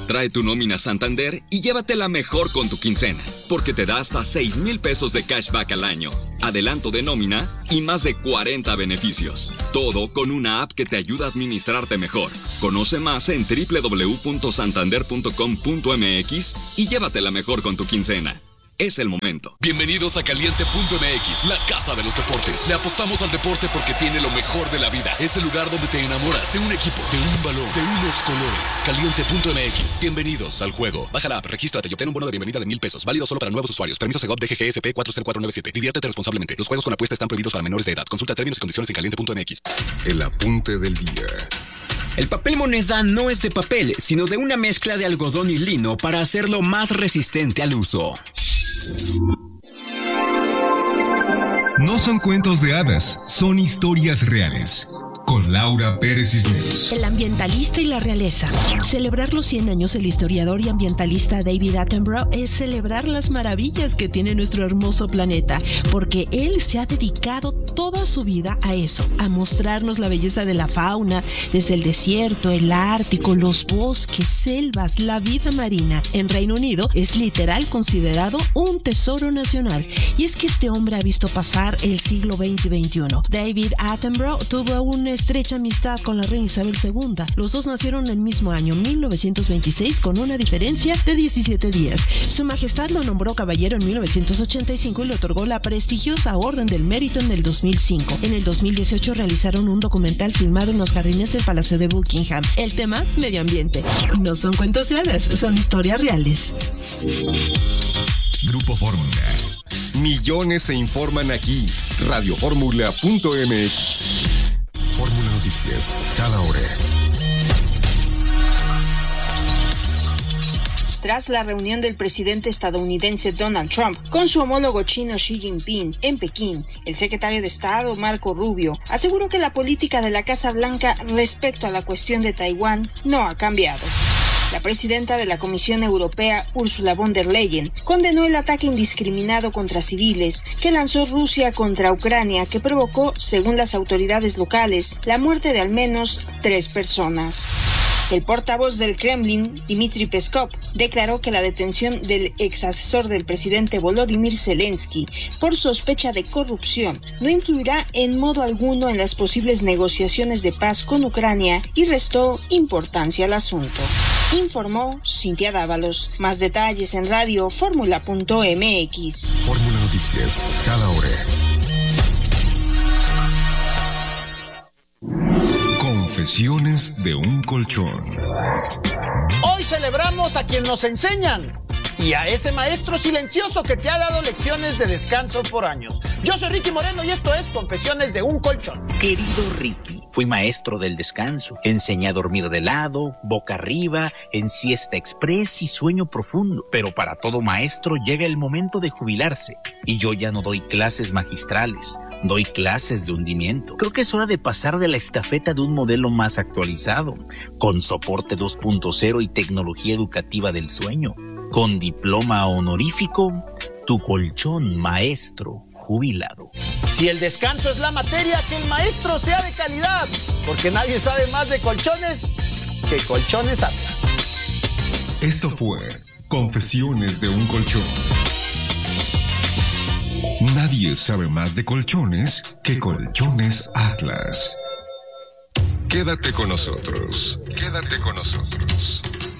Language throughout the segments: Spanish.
Trae tu nómina Santander y llévatela mejor con tu quincena, porque te da hasta 6,000 pesos de cashback al año, adelanto de nómina y más de 40 beneficios. Todo con una app que te ayuda a administrarte mejor. Conoce más en www.santander.com.mx y llévatela mejor con tu quincena. Es el momento. Bienvenidos a Caliente.mx, la casa de los deportes. Le apostamos al deporte porque tiene lo mejor de la vida. Es el lugar donde te enamoras de un equipo, de un balón, de unos colores. Caliente.mx, bienvenidos al juego. Baja la app, regístrate y obtén un bono de bienvenida de 1,000 pesos. Válido solo para nuevos usuarios. Permiso Segov DGGSP 40497. Diviértete responsablemente. Los juegos con apuesta están prohibidos para menores de edad. Consulta términos y condiciones en Caliente.mx. El apunte del día. El papel moneda no es de papel, sino de una mezcla de algodón y lino para hacerlo más resistente al uso. No son cuentos de hadas, son historias reales. Con Laura Pérez Cisneros. El ambientalista y la realeza. Celebrar los 100 años del historiador y ambientalista David Attenborough es celebrar las maravillas que tiene nuestro hermoso planeta, porque él se ha dedicado toda su vida a eso, a mostrarnos la belleza de la fauna, desde el desierto, el Ártico, los bosques, selvas, la vida marina. En Reino Unido es literal considerado un tesoro nacional. Y es que este hombre ha visto pasar el siglo XX y XXI. David Attenborough tuvo una estrecha amistad con la reina Isabel II. Los dos nacieron el mismo año, 1926, con una diferencia de 17 días. Su Majestad lo nombró caballero en 1985 y le otorgó la prestigiosa Orden del Mérito en el 2005. En el 2018 realizaron un documental filmado en los jardines del Palacio de Buckingham. El tema, medio ambiente. No son cuentos de hadas, son historias reales. Grupo Fórmula. Millones se informan aquí. Radioformula.mx. Fórmula Noticias, cada hora. Tras la reunión del presidente estadounidense Donald Trump con su homólogo chino Xi Jinping en Pekín, el secretario de Estado Marco Rubio aseguró que la política de la Casa Blanca respecto a la cuestión de Taiwán no ha cambiado. La presidenta de la Comisión Europea, Ursula von der Leyen, condenó el ataque indiscriminado contra civiles que lanzó Rusia contra Ucrania, que provocó, según las autoridades locales, la muerte de al menos 3 personas. El portavoz del Kremlin, Dmitry Peskov, declaró que la detención del ex asesor del presidente Volodymyr Zelensky por sospecha de corrupción no influirá en modo alguno en las posibles negociaciones de paz con Ucrania y restó importancia al asunto. Informó Cintia Dávalos. Más detalles en radioformula.mx. Fórmula Noticias, cada hora. Confesiones de un colchón. Hoy celebramos a quien nos enseñan y a ese maestro silencioso que te ha dado lecciones de descanso por años. Yo soy Ricky Moreno y esto es Confesiones de un colchón. Querido Ricky, fui maestro del descanso. Enseñé a dormir de lado, boca arriba, en siesta express y sueño profundo. Pero para todo maestro llega el momento de jubilarse y yo ya no doy clases magistrales. Doy clases de hundimiento. Creo que es hora de pasar de la estafeta de un modelo más actualizado, con soporte 2.0 y tecnología educativa del sueño. Con diploma honorífico, tu colchón maestro jubilado. Si el descanso es la materia, que el maestro sea de calidad, porque nadie sabe más de colchones que Colchones Atlas. Esto fue Confesiones de un colchón. Nadie sabe más de colchones que Colchones Atlas. Quédate con nosotros. Quédate con nosotros.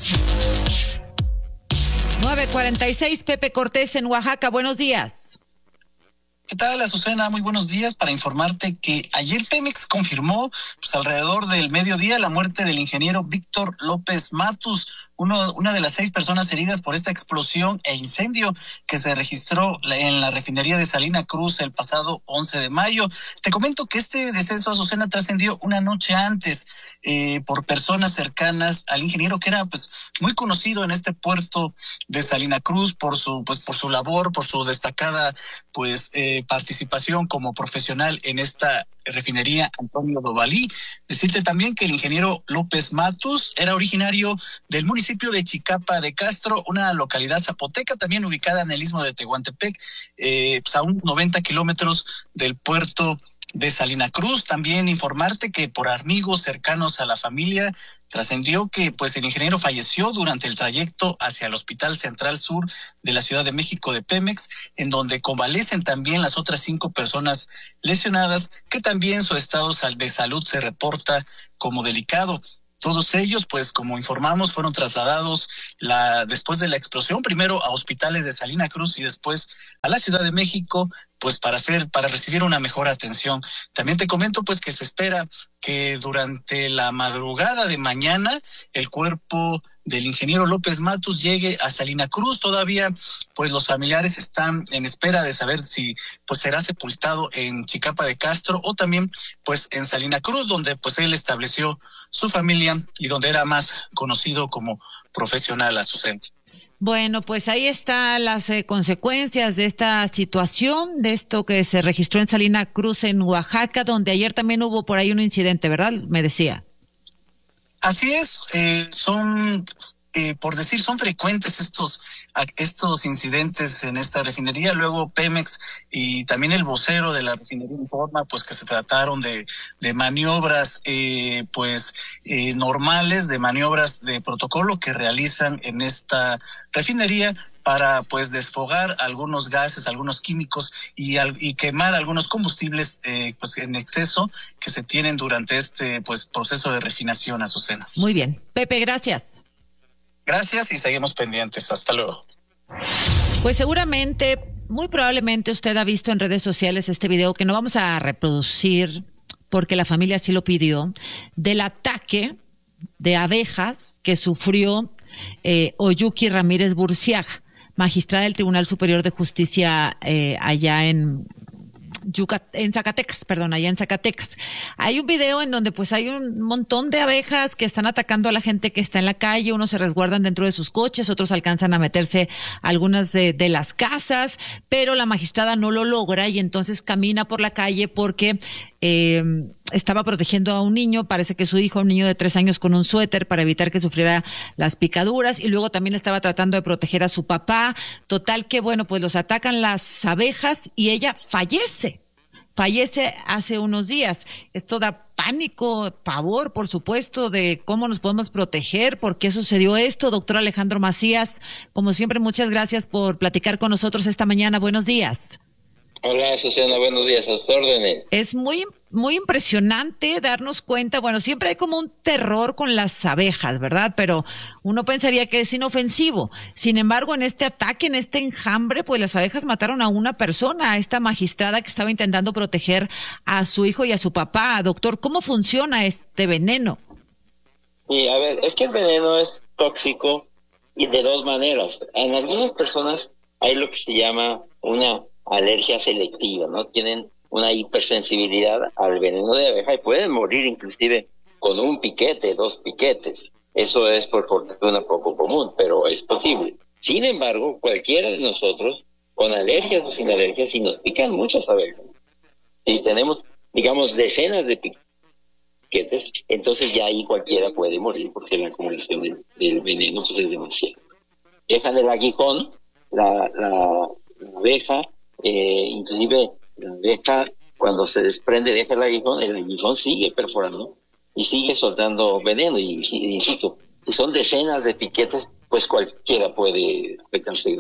9:46, Pepe Cortés en Oaxaca. Buenos días. ¿Qué tal, Azucena? Muy buenos días. Para informarte que ayer Pemex confirmó, alrededor del mediodía, la muerte del ingeniero Víctor López Matus, una de las 6 personas heridas por esta explosión e incendio que se registró en la refinería de Salina Cruz el pasado 11 de mayo. Te comento que este deceso, Azucena, trascendió una noche antes por personas cercanas al ingeniero, que era muy conocido en este puerto de Salina Cruz por su labor, por su destacada participación como profesional en esta refinería Antonio Dovalí. Decirte también que el ingeniero López Matus era originario del municipio de Chicapa de Castro, una localidad zapoteca también ubicada en el istmo de Tehuantepec, a unos 90 kilómetros del puerto de Salina Cruz. También informarte que por amigos cercanos a la familia trascendió que pues el ingeniero falleció durante el trayecto hacia el Hospital Central Sur de la Ciudad de México de Pemex, en donde convalecen también las otras 5 personas lesionadas, que también su estado de salud se reporta como delicado. Todos ellos, pues como informamos, fueron trasladados después de la explosión, primero a hospitales de Salina Cruz y después a la Ciudad de México, pues para recibir una mejor atención. También te comento pues que se espera que durante la madrugada de mañana el cuerpo del ingeniero López Matus llegue a Salina Cruz. Todavía pues los familiares están en espera de saber si pues será sepultado en Chicapa de Castro o también pues en Salina Cruz, donde pues él estableció su familia y donde era más conocido como profesional, Azucena. Bueno, pues ahí están las consecuencias de esta situación, de esto que se registró en Salina Cruz, en Oaxaca, donde ayer también hubo por ahí un incidente, ¿verdad? Me decía. Así es, por decir, son frecuentes estos incidentes en esta refinería. Luego Pemex y también el vocero de la refinería informa pues que se trataron de maniobras normales, de maniobras de protocolo que realizan en esta refinería para pues desfogar algunos gases, algunos químicos y quemar algunos combustibles pues en exceso que se tienen durante este pues proceso de refinación, Azucena. Muy bien, Pepe, gracias. Gracias y seguimos pendientes. Hasta luego. Pues seguramente, muy probablemente usted ha visto en redes sociales este video que no vamos a reproducir porque la familia así lo pidió, del ataque de abejas que sufrió Oyuki Ramírez Burciaga, magistrada del Tribunal Superior de Justicia allá en Zacatecas. Hay un video en donde pues hay un montón de abejas que están atacando a la gente que está en la calle. Unos se resguardan dentro de sus coches, otros alcanzan a meterse a algunas de las casas, pero la magistrada no lo logra y entonces camina por la calle porque estaba protegiendo a un niño, parece que su hijo, un niño de 3 años, con un suéter para evitar que sufriera las picaduras, y luego también estaba tratando de proteger a su papá. Total que bueno, pues los atacan las abejas y ella fallece hace unos días. Esto da pánico, pavor, por supuesto, de cómo nos podemos proteger, por qué sucedió esto. Doctor Alejandro Macías, como siempre, muchas gracias por platicar con nosotros esta mañana. Buenos días. Hola, Susana, buenos días, a sus órdenes. Es muy impresionante darnos cuenta, bueno, siempre hay como un terror con las abejas, ¿verdad? Pero uno pensaría que es inofensivo. Sin embargo, en este ataque, en este enjambre, pues las abejas mataron a una persona, a esta magistrada que estaba intentando proteger a su hijo y a su papá. Doctor, ¿cómo funciona este veneno? Sí, a ver, es que el veneno es tóxico y de 2 maneras. En algunas personas hay lo que se llama una alergia selectiva, ¿no? Tienen una hipersensibilidad al veneno de abeja y pueden morir inclusive con 1 piquete, 2 piquetes. Eso es por fortuna poco común, pero es posible. Sin embargo, cualquiera de nosotros, con alergias o sin alergias, si nos pican muchas abejas, si tenemos, digamos, decenas de piquetes, entonces ya ahí cualquiera puede morir porque la acumulación del veneno pues, es demasiado. Dejan el aguijón, la abeja, inclusive la abeja cuando se desprende deja el aguijón sigue perforando y sigue soltando veneno y insisto, si son decenas de piquetes pues cualquiera puede afectarse.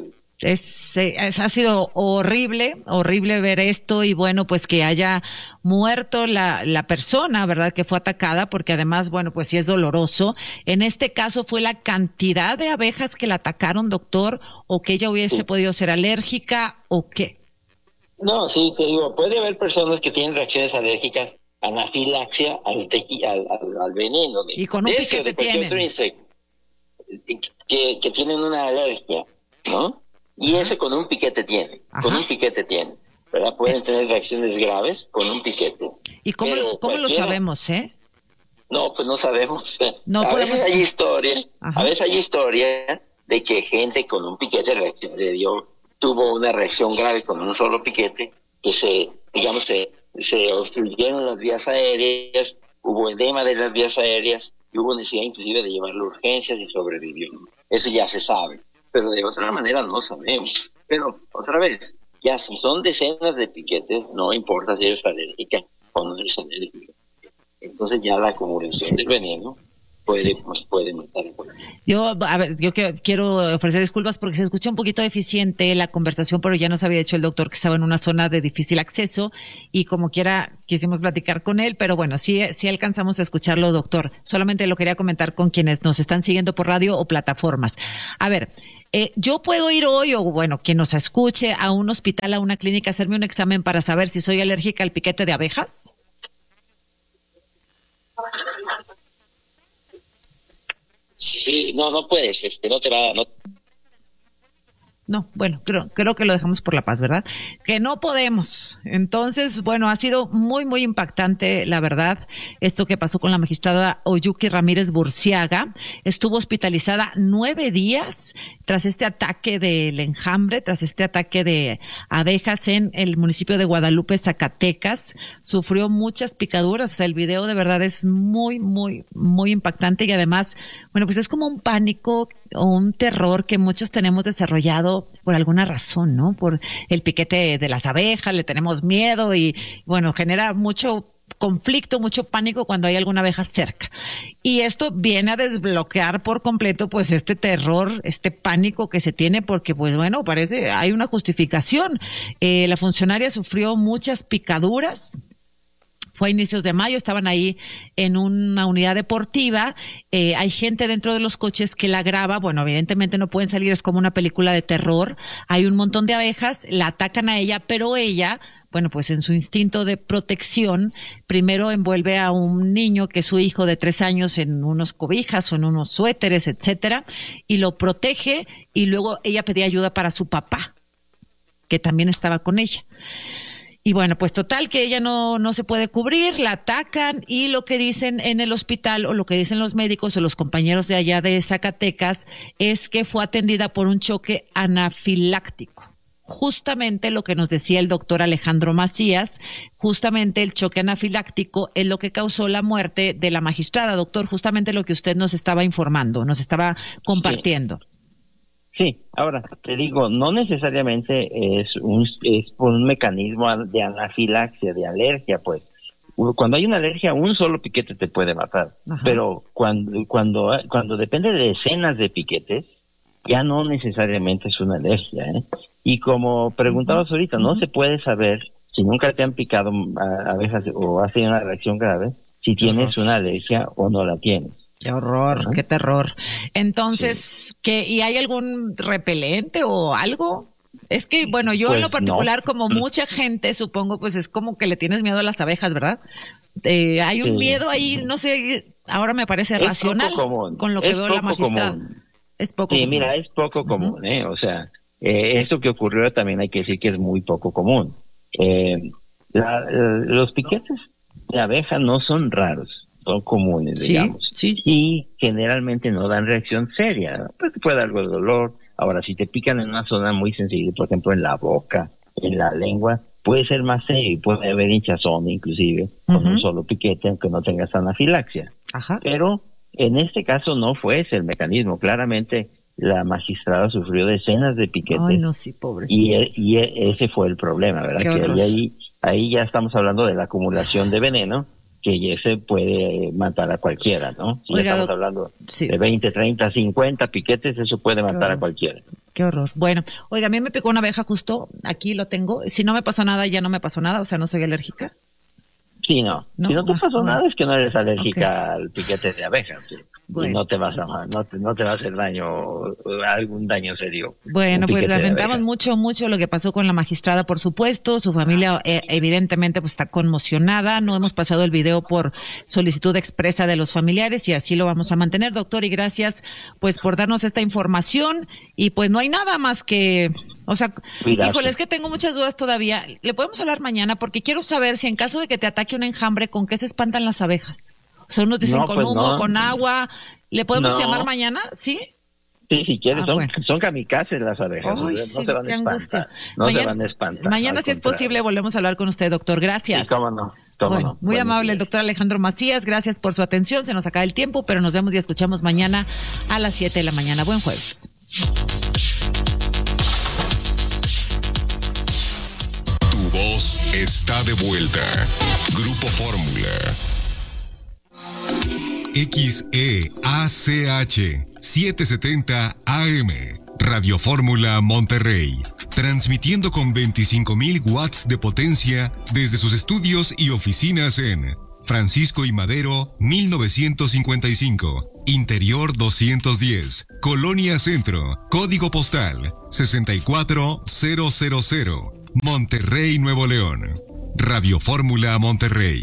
Ha sido horrible ver esto y bueno, pues que haya muerto la persona, ¿verdad? Que fue atacada, porque además, bueno, pues sí es doloroso. En este caso, ¿fue la cantidad de abejas que la atacaron, doctor, o que ella hubiese podido ser alérgica o qué? No, sí, te digo, puede haber personas que tienen reacciones alérgicas, anafilaxia al veneno. Y con un piquete tienen. Otro insecto, que tienen una alergia, ¿no? Y ese con un piquete tiene, ¿verdad? Pueden tener reacciones graves con un piquete. ¿Y cómo lo sabemos, No, pues no sabemos. No a podemos... veces hay historia de que gente con un piquete tuvo una reacción grave con un solo piquete, que se obstruyeron las vías aéreas, hubo edema de las vías aéreas y hubo necesidad inclusive de llevarlo a urgencias y sobrevivió. Eso ya se sabe, pero de otra manera no sabemos. Pero otra vez, ya si son decenas de piquetes, no importa si eres alérgica, ponerse alérgico. Entonces ya la acumulación del veneno puede matar. Yo quiero ofrecer disculpas porque se escuchó un poquito deficiente la conversación, pero ya nos había dicho el doctor que estaba en una zona de difícil acceso y como quiera quisimos platicar con él, pero bueno, sí alcanzamos a escucharlo, doctor. Solamente lo quería comentar con quienes nos están siguiendo por radio o plataformas. A ver, yo puedo ir hoy, o bueno, quien nos escuche, a un hospital, a una clínica, hacerme un examen para saber si soy alérgica al piquete de abejas. Sí, no puedes, no te va, No, bueno, creo que lo dejamos por la paz, ¿verdad? Que no podemos. Entonces, bueno, ha sido muy, muy impactante, la verdad, esto que pasó con la magistrada Oyuki Ramírez Burciaga. Estuvo hospitalizada 9 días tras este ataque del enjambre, tras este ataque de abejas en el municipio de Guadalupe, Zacatecas. Sufrió muchas picaduras. O sea, el video de verdad es muy, muy, muy impactante y además, bueno, pues es como un pánico o un terror que muchos tenemos desarrollado por alguna razón, ¿no? Por el piquete de las abejas, le tenemos miedo y, bueno, genera mucho conflicto, mucho pánico cuando hay alguna abeja cerca. Y esto viene a desbloquear por completo, pues, este terror, este pánico que se tiene porque, pues, bueno, parece hay una justificación. La funcionaria sufrió muchas picaduras. Fue a inicios de mayo, estaban ahí en una unidad deportiva, hay gente dentro de los coches que la graba, bueno, evidentemente no pueden salir, es como una película de terror, hay un montón de abejas, la atacan a ella, pero ella, bueno, pues en su instinto de protección, primero envuelve a un niño que es su hijo de 3 años en unos cobijas o en unos suéteres, etcétera, y lo protege, y luego ella pedía ayuda para su papá, que también estaba con ella. Y bueno, pues total que ella no se puede cubrir, la atacan y lo que dicen en el hospital o lo que dicen los médicos o los compañeros de allá de Zacatecas es que fue atendida por un choque anafiláctico. Justamente lo que nos decía el doctor Alejandro Macías, justamente el choque anafiláctico es lo que causó la muerte de la magistrada. Doctor, justamente lo que usted nos estaba informando, nos estaba compartiendo. Sí, ahora te digo, no necesariamente es por un mecanismo de anafilaxia, de alergia, pues. Cuando hay una alergia, un solo piquete te puede matar. Ajá. Pero cuando depende de decenas de piquetes, ya no necesariamente es una alergia, ¿eh? Y como preguntabas ahorita, no se puede saber si nunca te han picado abejas o has tenido una reacción grave, si tienes una alergia o no la tienes. Qué horror, ¿no? Qué terror. Entonces, ¿y hay algún repelente o algo? Es que, bueno, yo pues en lo particular, como mucha gente, supongo, pues es como que le tienes miedo a las abejas, ¿verdad? Hay un miedo ahí, no sé, ahora me parece racional con lo que veo la magistrada. Es poco común. Sí, mira, es poco común, ¿eh? O sea, esto que ocurrió también hay que decir que es muy poco común. Los piquetes de abeja no son raros. Son comunes, digamos, y generalmente no dan reacción seria, pues te puede dar algo de dolor. Ahora, si te pican en una zona muy sensible, por ejemplo en la boca, en la lengua, puede ser más serio y puede haber hinchazón inclusive con un solo piquete, aunque no tengas anafilaxia. Ajá. Pero en este caso no fue ese el mecanismo. Claramente la magistrada sufrió decenas de piquetes. Ay, no, sí, pobre. Y ese fue el problema, ¿verdad? Que ahí ya estamos hablando de la acumulación de veneno, que ese puede matar a cualquiera, ¿no? Si Oiga, estamos hablando de 20, 30, 50 piquetes, eso puede matar a cualquiera. Qué horror. Bueno, oiga, a mí me picó una abeja justo, aquí lo tengo. Si no me pasó nada, ya no me pasó nada, o sea, no soy alérgica. Sí, no. Si no te pasó nada, es que no eres alérgica al piquete de abeja. ¿Sí? Bueno. Y no te va a hacer daño, algún daño serio. Bueno, pues lamentamos mucho lo que pasó con la magistrada, por supuesto. Su familia evidentemente pues está conmocionada. No hemos pasado el video por solicitud expresa de los familiares y así lo vamos a mantener, doctor. Y gracias pues por darnos esta información. Y pues no hay nada más que... O sea, híjole, es que tengo muchas dudas todavía. Le podemos hablar mañana porque quiero saber si en caso de que te ataque un enjambre, ¿con qué se espantan las abejas? O sea, unos dicen con humo, con agua. ¿Le podemos llamar mañana? ¿Sí? Sí, si quieres, son kamikazes las abejas. Ay, no se van a espantar. Se van a espantar. Mañana, si es posible, volvemos a hablar con usted, doctor. Gracias. Sí, cómo no. Muy amable el doctor Alejandro Macías. Gracias por su atención. Se nos acaba el tiempo, pero nos vemos y escuchamos mañana a las 7 de la mañana. Buen jueves. Tu voz está de vuelta. Grupo Fórmula. XEACH 770 AM. Radio Fórmula Monterrey. Transmitiendo con 25,000 watts de potencia desde sus estudios y oficinas en Francisco y Madero, 1955. Interior 210. Colonia Centro. Código postal 64000. Monterrey, Nuevo León. Radio Fórmula Monterrey.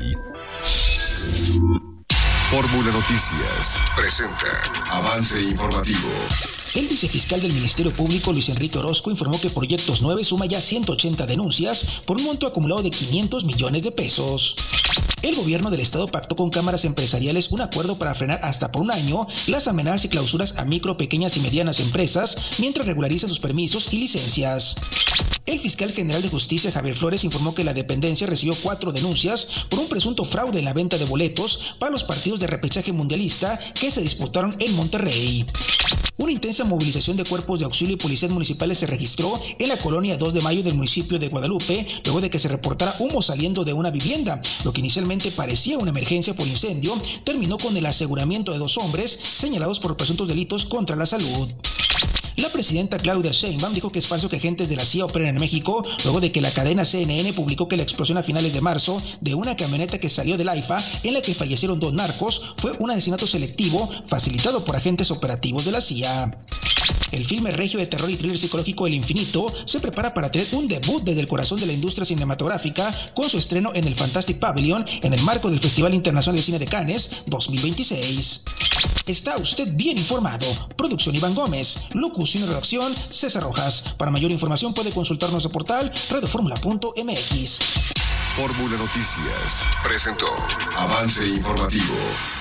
Fórmula Noticias presenta Avance Informativo. El vicefiscal del Ministerio Público, Luis Enrique Orozco, informó que Proyectos 9 suma ya 180 denuncias por un monto acumulado de 500 millones de pesos. El gobierno del estado pactó con cámaras empresariales un acuerdo para frenar hasta por un año las amenazas y clausuras a micro, pequeñas y medianas empresas mientras regularizan sus permisos y licencias. El fiscal general de justicia, Javier Flores, informó que la dependencia recibió 4 denuncias por un presunto fraude en la venta de boletos para los partidos de repechaje mundialista que se disputaron en Monterrey. Una intensa movilización de cuerpos de auxilio y policías municipales se registró en la colonia 2 de Mayo del municipio de Guadalupe, luego de que se reportara humo saliendo de una vivienda. Lo que inicialmente parecía una emergencia por incendio, terminó con el aseguramiento de 2 hombres señalados por presuntos delitos contra la salud. La presidenta Claudia Sheinbaum dijo que es falso que agentes de la CIA operen en México, luego de que la cadena CNN publicó que la explosión a finales de marzo de una camioneta que salió del AIFA, en la que fallecieron 2 narcos, fue un asesinato selectivo facilitado por agentes operativos de la CIA. El filme regio de terror y thriller psicológico El Infinito se prepara para tener un debut desde el corazón de la industria cinematográfica con su estreno en el Fantastic Pavilion en el marco del Festival Internacional de Cine de Cannes 2026. Está usted bien informado. Producción Iván Gómez. Locución y redacción César Rojas. Para mayor información puede consultar nuestro portal radioformula.mx. Fórmula Noticias presentó Avance Informativo.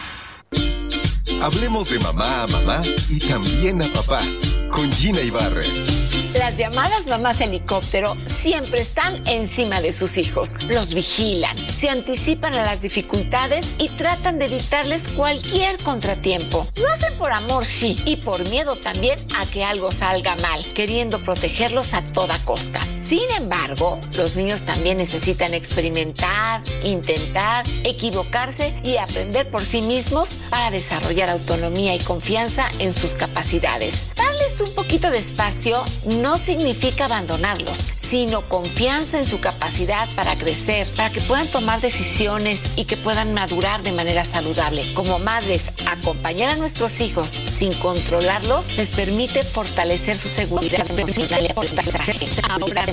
Hablemos de mamá a mamá y también a papá con Gina Ibarra. Las llamadas mamás helicóptero siempre están encima de sus hijos. Los vigilan, se anticipan a las dificultades y tratan de evitarles cualquier contratiempo. Lo hacen por amor, sí, y por miedo también a que algo salga mal, queriendo protegerlos a toda costa. Sin embargo, los niños también necesitan experimentar, intentar, equivocarse y aprender por sí mismos para desarrollar autonomía y confianza en sus capacidades. Darles un poquito de espacio no significa abandonarlos, sino confianza en su capacidad para crecer, para que puedan tomar decisiones y que puedan madurar de manera saludable. Como madres, acompañar a nuestros hijos sin controlarlos les permite fortalecer su seguridad. Ahora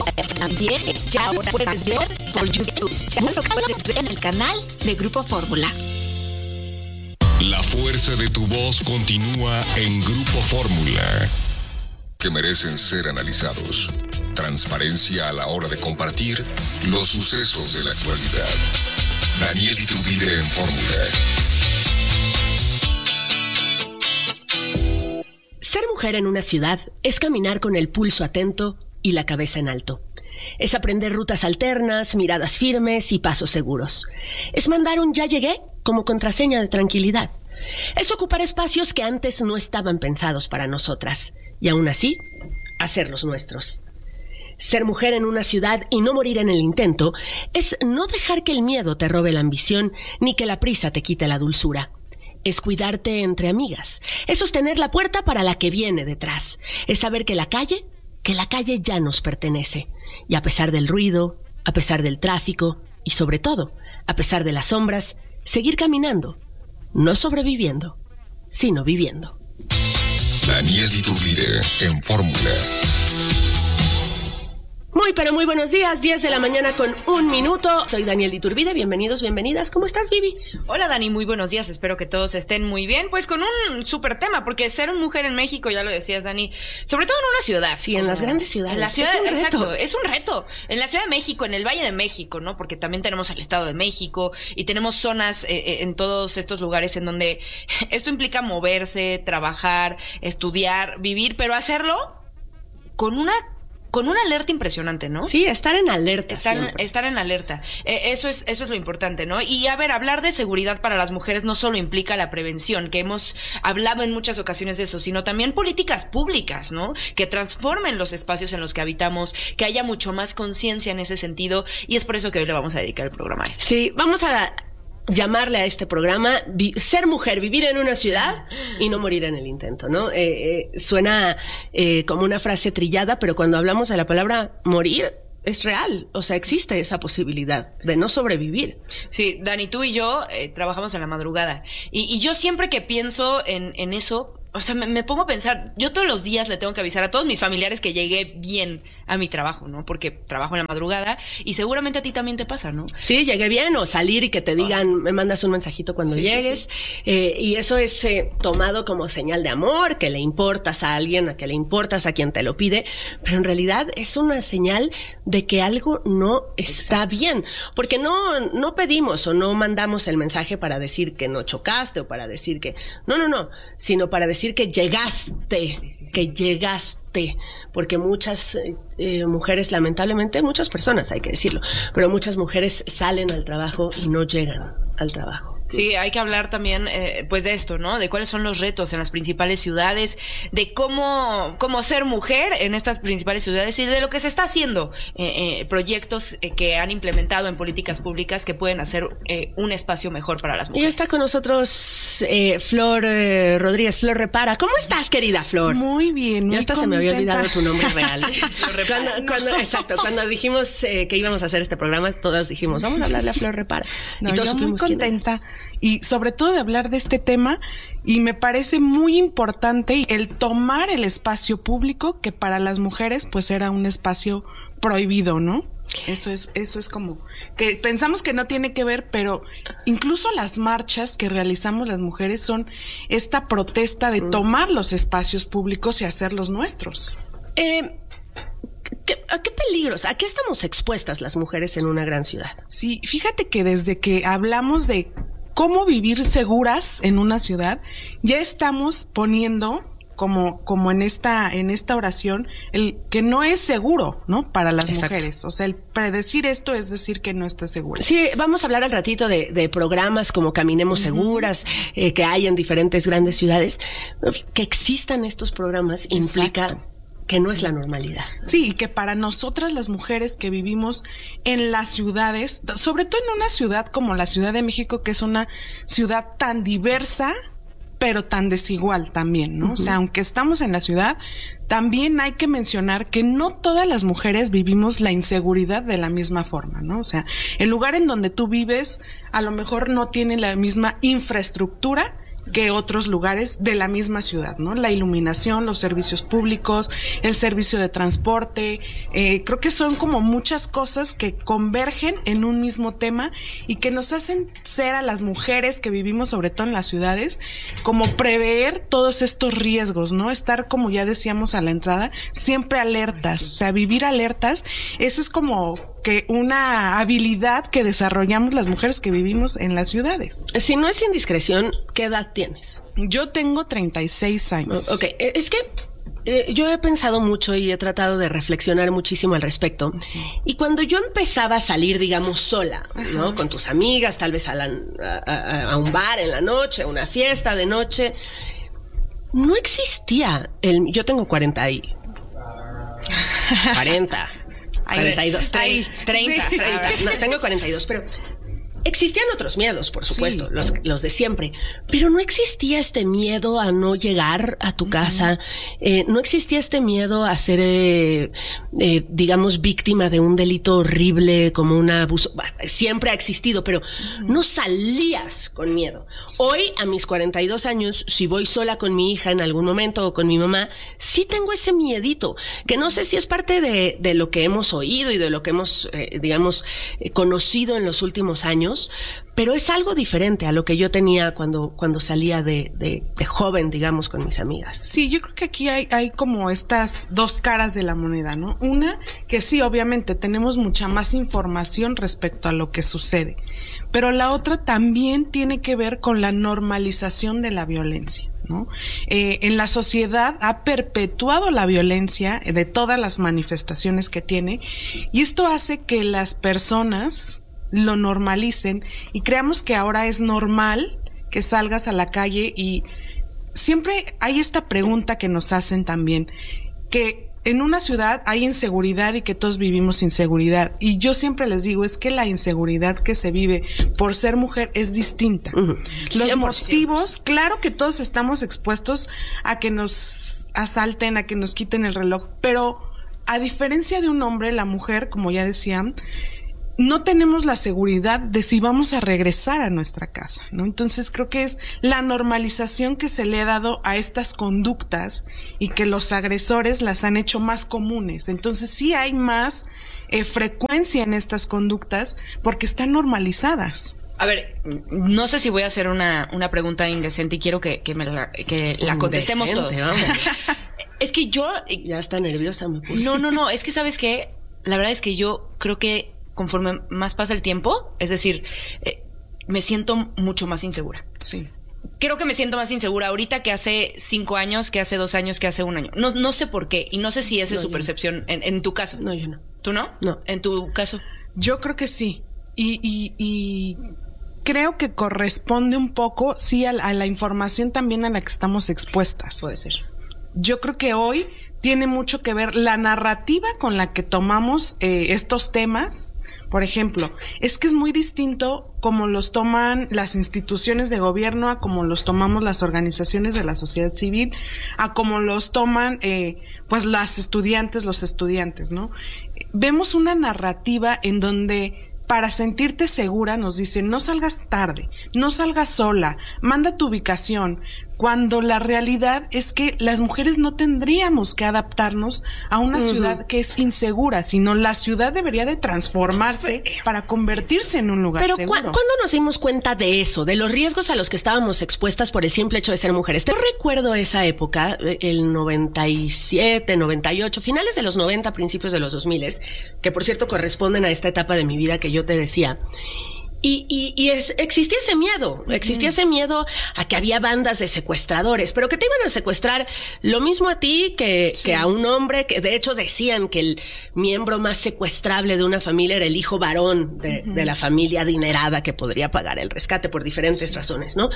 puedes ver por YouTube. Ya lo puedes ver en el canal de Grupo Fórmula. La fuerza de tu voz continúa en Grupo Fórmula, que merecen ser analizados. Transparencia a la hora de compartir los sucesos de la actualidad. Daniel Iturbide en Fórmula. Ser mujer en una ciudad es caminar con el pulso atento y la cabeza en alto. Es aprender rutas alternas, miradas firmes y pasos seguros. Es mandar un "ya llegué" como contraseña de tranquilidad. Es ocupar espacios que antes no estaban pensados para nosotras. Y aún así, hacerlos nuestros. Ser mujer en una ciudad y no morir en el intento es no dejar que el miedo te robe la ambición ni que la prisa te quite la dulzura. Es cuidarte entre amigas. Es sostener la puerta para la que viene detrás. Es saber que la calle ya nos pertenece. Y a pesar del ruido, a pesar del tráfico y sobre todo, a pesar de las sombras, seguir caminando, no sobreviviendo, sino viviendo. Daniel Iturbide en Fórmula. Muy, pero muy buenos días, 10 de la mañana con 1 minuto. Soy Daniel Iturbide, bienvenidos, bienvenidas. ¿Cómo estás, Vivi? Hola, Dani, muy buenos días. Espero que todos estén muy bien. Pues con un súper tema, porque ser mujer en México, ya lo decías, Dani, sobre todo en una ciudad. Sí, en las grandes ciudades. En la ciudad, es un exacto, reto. es un reto. En la Ciudad de México, en el Valle de México, ¿no? Porque también tenemos el Estado de México y tenemos zonas en todos estos lugares en donde esto implica moverse, trabajar, estudiar, vivir, pero hacerlo con una con una alerta impresionante, ¿no? Sí, estar en alerta. Estar en alerta. Eso es lo importante, ¿no? Y a ver, hablar de seguridad para las mujeres no solo implica la prevención, que hemos hablado en muchas ocasiones de eso, sino también políticas públicas, ¿no? Que transformen los espacios en los que habitamos, que haya mucho más conciencia en ese sentido, y es por eso que hoy le vamos a dedicar el programa a esto. Sí, vamos a llamarle a este programa ser mujer, vivir en una ciudad y no morir en el intento, ¿no? Suena como una frase trillada, pero cuando hablamos de la palabra morir, es real, o sea, existe esa posibilidad de no sobrevivir. Sí, Dani, tú y yo trabajamos en la madrugada y yo siempre que pienso en eso, o sea, me pongo a pensar, yo todos los días le tengo que avisar a todos mis familiares que llegué bien a mi trabajo, ¿no? Porque trabajo en la madrugada y seguramente a ti también te pasa, ¿no? Sí, llegué bien, o salir y que te digan, me mandas un mensajito cuando llegues. Sí. Y eso es tomado como señal de amor, que le importas a alguien, a que le importas a quien te lo pide, pero en realidad es una señal de que algo no está bien, porque no pedimos o no mandamos el mensaje para decir que no chocaste o para decir que no, sino para decir que llegaste, porque muchas mujeres, lamentablemente, muchas personas, hay que decirlo, pero muchas mujeres salen al trabajo y no llegan al trabajo. Sí, hay que hablar también, pues de esto, ¿no? De cuáles son los retos en las principales ciudades, de cómo ser mujer en estas principales ciudades y de lo que se está haciendo, proyectos que han implementado en políticas públicas que pueden hacer un espacio mejor para las mujeres. Y está con nosotros Flor Rodríguez, Flor Repara. ¿Cómo estás, querida Flor? Muy bien, muy Ya hasta contenta. se me había olvidado tu nombre real. Cuando dijimos que íbamos a hacer este programa, todas dijimos, vamos a hablarle a Flor Repara. No, y todos yo muy supimos quién contenta. Y sobre todo de hablar de este tema, y me parece muy importante el tomar el espacio público, que para las mujeres pues era un espacio prohibido, ¿no? Eso es como que pensamos que no tiene que ver, pero incluso las marchas que realizamos las mujeres son esta protesta de tomar los espacios públicos y hacerlos nuestros. ¿A qué peligros? ¿A qué estamos expuestas las mujeres en una gran ciudad? Sí, fíjate que desde que hablamos de cómo vivir seguras en una ciudad, ya estamos poniendo como en esta oración el que no es seguro, ¿no? Para las mujeres. O sea, el predecir esto es decir que no está seguro. Sí, vamos a hablar al ratito de programas como Caminemos Seguras, que hay en diferentes grandes ciudades. Que existan estos programas implica que no es la normalidad. Sí, y que para nosotras las mujeres que vivimos en las ciudades, sobre todo en una ciudad como la Ciudad de México, que es una ciudad tan diversa, pero tan desigual también, ¿no? O sea, aunque estamos en la ciudad, también hay que mencionar que no todas las mujeres vivimos la inseguridad de la misma forma, ¿no? O sea, el lugar en donde tú vives a lo mejor no tiene la misma infraestructura que otros lugares de la misma ciudad, ¿no? La iluminación, los servicios públicos, el servicio de transporte, creo que son como muchas cosas que convergen en un mismo tema y que nos hacen ser a las mujeres que vivimos sobre todo en las ciudades, como prever todos estos riesgos, ¿no? Estar, como ya decíamos a la entrada, siempre alertas, o sea, vivir alertas, eso es como que una habilidad que desarrollamos las mujeres que vivimos en las ciudades. Si no es indiscreción, ¿qué edad tienes? Yo tengo 36 años. Ok, es que yo he pensado mucho y he tratado de reflexionar muchísimo al respecto. Y cuando yo empezaba a salir, digamos, sola, ¿no? Con tus amigas, tal vez a un bar en la noche, a una fiesta de noche, no existía yo tengo 40. 42, 30. No, tengo 42, pero existían otros miedos, por supuesto, los de siempre, pero no existía este miedo a no llegar a tu casa, no existía este miedo a ser, digamos, víctima de un delito horrible como un abuso. Siempre ha existido, pero no salías con miedo. Hoy, a mis 42 años, si voy sola con mi hija en algún momento o con mi mamá, sí tengo ese miedito, que no sé si es parte de lo que hemos oído y de lo que hemos, digamos, conocido en los últimos años, pero es algo diferente a lo que yo tenía cuando salía de joven, digamos, con mis amigas. Sí, yo creo que aquí hay como estas dos caras de la moneda, ¿no? Una, que sí, obviamente tenemos mucha más información respecto a lo que sucede, pero la otra también tiene que ver con la normalización de la violencia. ¿no? En la sociedad ha perpetuado la violencia de todas las manifestaciones que tiene, y esto hace que las personas lo normalicen y creamos que ahora es normal que salgas a la calle, y siempre hay esta pregunta que nos hacen también, que en una ciudad hay inseguridad y que todos vivimos inseguridad, y yo siempre les digo, es que la inseguridad que se vive por ser mujer es distinta. Los motivos, claro que todos estamos expuestos a que nos asalten, a que nos quiten el reloj, pero a diferencia de un hombre, la mujer, como ya decían, no tenemos la seguridad de si vamos a regresar a nuestra casa, ¿no? Entonces creo que es la normalización que se le ha dado a estas conductas y que los agresores las han hecho más comunes. Entonces sí hay más frecuencia en estas conductas porque están normalizadas. A ver, no sé si voy a hacer una pregunta indecente y quiero que la contestemos todos. Es que yo... Ya está nerviosa, me puse. No, es que ¿sabes qué? La verdad es que yo creo que conforme más pasa el tiempo, es decir, me siento mucho más insegura. Sí. Creo que me siento más insegura ahorita que hace 5 años, que hace 2 años, que hace 1 año. No sé por qué, y no sé si esa es su percepción en tu caso. No, yo no. ¿Tú no? No. ¿En tu caso? Yo creo que sí. Y creo que corresponde un poco, sí, a la información también a la que estamos expuestas. Puede ser. Yo creo que hoy tiene mucho que ver la narrativa con la que tomamos estos temas. Por ejemplo, es que es muy distinto como los toman las instituciones de gobierno, a como los tomamos las organizaciones de la sociedad civil, a como los toman pues las estudiantes, los estudiantes, ¿no? Vemos una narrativa en donde para sentirte segura nos dicen no salgas tarde, no salgas sola, manda tu ubicación, cuando la realidad es que las mujeres no tendríamos que adaptarnos a una ciudad que es insegura, sino la ciudad debería de transformarse para convertirse en un lugar seguro. Pero ¿cuándo nos dimos cuenta de eso, de los riesgos a los que estábamos expuestas por el simple hecho de ser mujeres? Yo recuerdo esa época, el 97, 98, finales de los 90, principios de los 2000, que por cierto corresponden a esta etapa de mi vida que yo te decía. Existía ese miedo a que había bandas de secuestradores, pero que te iban a secuestrar lo mismo a ti que a un hombre, que de hecho decían que el miembro más secuestrable de una familia era el hijo varón de la familia adinerada que podría pagar el rescate por diferentes razones, ¿no?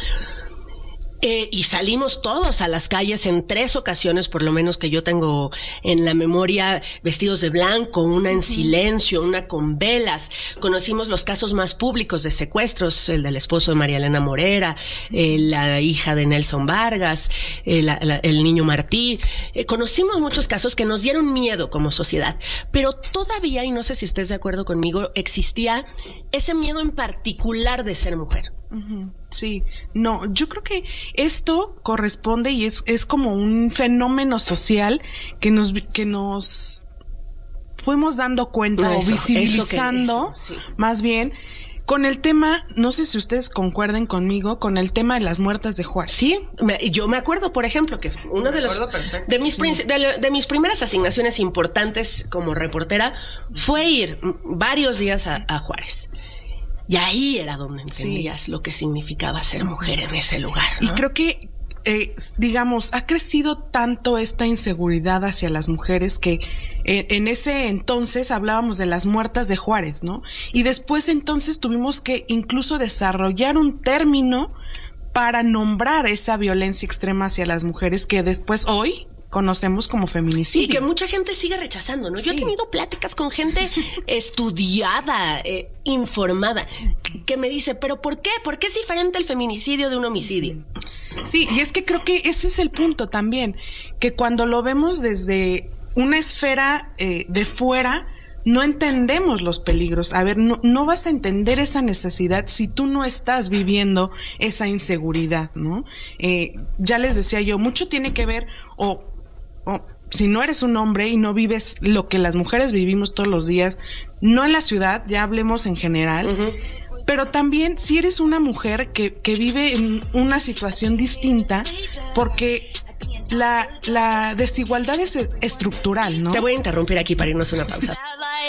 Y salimos todos a las calles en 3 ocasiones, por lo menos que yo tengo en la memoria, vestidos de blanco, una en silencio, una con velas. Conocimos los casos más públicos de secuestros, el del esposo de María Elena Morera, la hija de Nelson Vargas, el niño Martí. Conocimos muchos casos que nos dieron miedo como sociedad, pero todavía, y no sé si estés de acuerdo conmigo, existía ese miedo en particular de ser mujer. Sí, no, yo creo que esto corresponde y es como un fenómeno social que nos fuimos dando cuenta o visibilizando más bien con el tema, no sé si ustedes concuerden conmigo, con el tema de las muertas de Juárez. Sí, yo me acuerdo, por ejemplo, que uno de mis primeras asignaciones importantes como reportera fue ir varios días a Juárez. Y ahí era donde entendías lo que significaba ser mujer en ese lugar, ¿no? Y creo que, digamos, ha crecido tanto esta inseguridad hacia las mujeres que en ese entonces hablábamos de las muertas de Juárez, ¿no? Y después entonces tuvimos que incluso desarrollar un término para nombrar esa violencia extrema hacia las mujeres que después hoy conocemos como feminicidio. Y que mucha gente sigue rechazando, ¿no? Sí. Yo he tenido pláticas con gente estudiada, informada, que me dice, ¿pero por qué? ¿Por qué es diferente el feminicidio de un homicidio? Sí, y es que creo que ese es el punto también, que cuando lo vemos desde una esfera de fuera, no entendemos los peligros. A ver, no vas a entender esa necesidad si tú no estás viviendo esa inseguridad, ¿no? Ya les decía yo, mucho tiene que ver, o si no eres un hombre y no vives lo que las mujeres vivimos todos los días, no en la ciudad, ya hablemos en general, pero también si eres una mujer que vive en una situación distinta, porque la desigualdad es estructural, ¿no? Te voy a interrumpir aquí para irnos a una pausa.